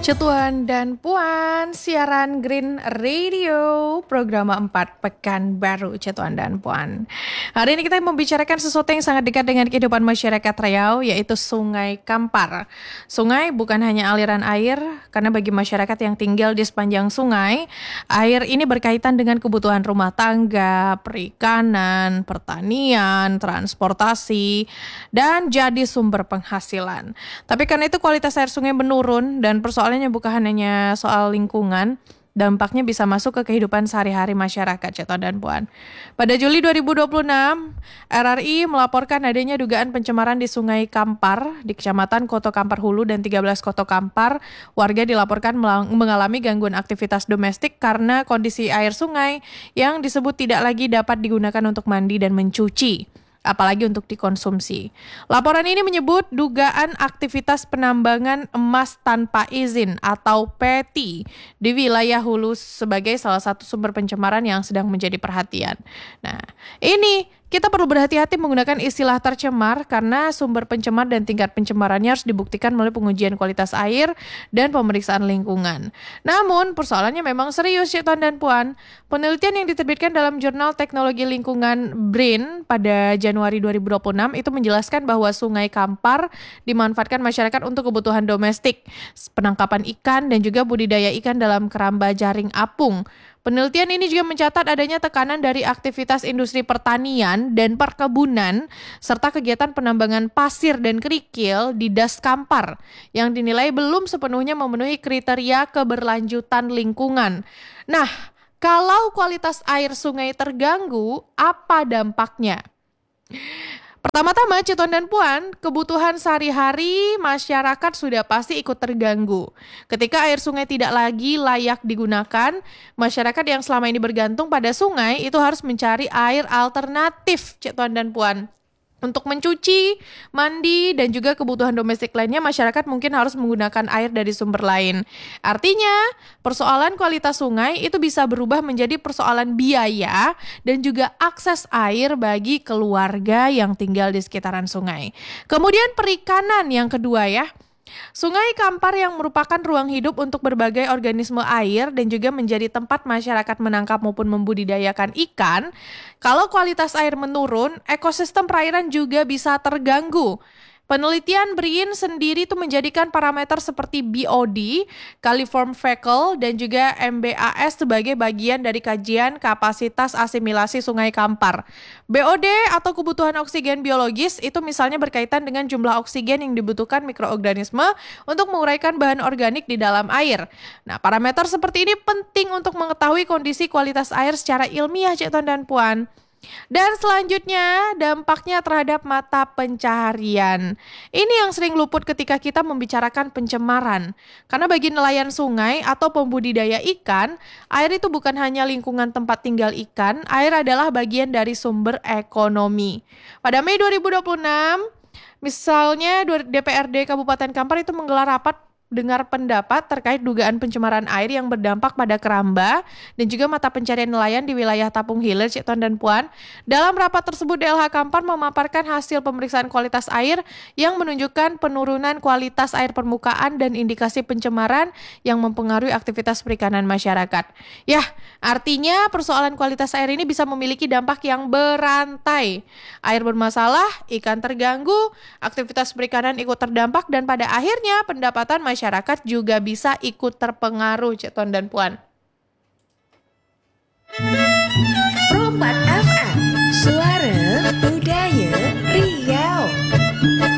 Cetuan dan Puan, siaran Green Radio, program 4 Pekan Baru Cetuan dan Puan. Hari ini kita membicarakan sesuatu yang sangat dekat dengan kehidupan masyarakat Riau, yaitu Sungai Kampar. Sungai bukan hanya aliran air, karena bagi masyarakat yang tinggal di sepanjang sungai, air ini berkaitan dengan kebutuhan rumah tangga, perikanan, pertanian, transportasi, dan jadi sumber penghasilan. Tapi karena itu kualitas air sungai menurun dan persoalannya bukan hanya soal lingkungan, dampaknya bisa masuk ke kehidupan sehari-hari masyarakat, Ceton dan Puan. Pada Juli 2026, RRI melaporkan adanya dugaan pencemaran di Sungai Kampar di Kecamatan Koto Kampar Hulu dan 13 Koto Kampar. Warga dilaporkan mengalami gangguan aktivitas domestik karena kondisi air sungai yang disebut tidak lagi dapat digunakan untuk mandi dan mencuci, apalagi untuk dikonsumsi. Laporan ini menyebut dugaan aktivitas penambangan emas tanpa izin atau PETI di wilayah Hulu sebagai salah satu sumber pencemaran yang sedang menjadi perhatian. Nah, ini kita perlu berhati-hati menggunakan istilah tercemar karena sumber pencemar dan tingkat pencemarannya harus dibuktikan melalui pengujian kualitas air dan pemeriksaan lingkungan. Namun, persoalannya memang serius, Ceton dan Puan. Penelitian yang diterbitkan dalam Jurnal Teknologi Lingkungan BRIN pada Januari 2026 itu menjelaskan bahwa Sungai Kampar dimanfaatkan masyarakat untuk kebutuhan domestik, penangkapan ikan dan juga budidaya ikan dalam keramba jaring apung. Penelitian ini juga mencatat adanya tekanan dari aktivitas industri pertanian dan perkebunan serta kegiatan penambangan pasir dan kerikil di Das Kampar yang dinilai belum sepenuhnya memenuhi kriteria keberlanjutan lingkungan. Nah, kalau kualitas air sungai terganggu, apa dampaknya? Pertama-tama, Ceton dan Puan, kebutuhan sehari-hari masyarakat sudah pasti ikut terganggu. Ketika air sungai tidak lagi layak digunakan, masyarakat yang selama ini bergantung pada sungai itu harus mencari air alternatif, Ceton dan Puan. Untuk mencuci, mandi, dan juga kebutuhan domestik lainnya, masyarakat mungkin harus menggunakan air dari sumber lain. Artinya, persoalan kualitas sungai itu bisa berubah menjadi persoalan biaya dan juga akses air bagi keluarga yang tinggal di sekitaran sungai. Kemudian perikanan yang kedua ya. Sungai Kampar yang merupakan ruang hidup untuk berbagai organisme air dan juga menjadi tempat masyarakat menangkap maupun membudidayakan ikan. Kalau kualitas air menurun, ekosistem perairan juga bisa terganggu. Penelitian BRIN sendiri itu menjadikan parameter seperti BOD, coliform fecal, dan juga MBAS sebagai bagian dari kajian kapasitas asimilasi Sungai Kampar. BOD atau kebutuhan oksigen biologis itu misalnya berkaitan dengan jumlah oksigen yang dibutuhkan mikroorganisme untuk menguraikan bahan organik di dalam air. Nah, parameter seperti ini penting untuk mengetahui kondisi kualitas air secara ilmiah, Ceton dan Puan. Dan selanjutnya dampaknya terhadap mata pencaharian. Ini yang sering luput ketika kita membicarakan pencemaran. Karena bagi nelayan sungai atau pembudidaya ikan, air itu bukan hanya lingkungan tempat tinggal ikan, air adalah bagian dari sumber ekonomi. Pada Mei 2026, misalnya DPRD Kabupaten Kampar itu menggelar rapat dengar pendapat terkait dugaan pencemaran air yang berdampak pada keramba dan juga mata pencarian nelayan di wilayah Tapung Hilir, Ceton dan Puan. Dalam rapat tersebut, DLH Kampar memaparkan hasil pemeriksaan kualitas air yang menunjukkan penurunan kualitas air permukaan dan indikasi pencemaran yang mempengaruhi aktivitas perikanan masyarakat. Ya, artinya persoalan kualitas air ini bisa memiliki dampak yang berantai. Air bermasalah, ikan terganggu, aktivitas perikanan ikut terdampak, dan pada akhirnya pendapatan masyarakat juga bisa ikut terpengaruh, Ceton dan Puan. Pro 4 FM, suara budaya